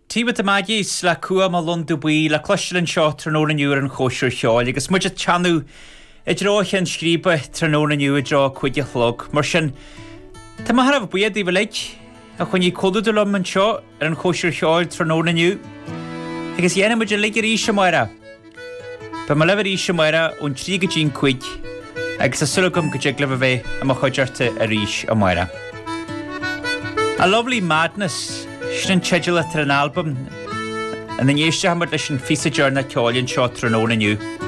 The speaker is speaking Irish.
Tíbet magis le cua má Londú buí le cloisteann seo tróna nniuar an chóisiúr seáil, agus muid teanú I dróchan scríbe tróna nniu a drá chuide chlog. Mar sin, tá mar harh buiad í bhleid a chun í codú lom an seo ar an chóisiúr seáil tróna nniu. Agus dhéana muid a ligir íse maira. Ba má lefar íse maira ón 3 chuig, agus a sulagam go deag lefar bheith am a chuidearta a ríis a maira. A Lovely Madness sin teideal tar an album an éiste hamar leis an fisa dearna ceáilinn seo tróna nniu.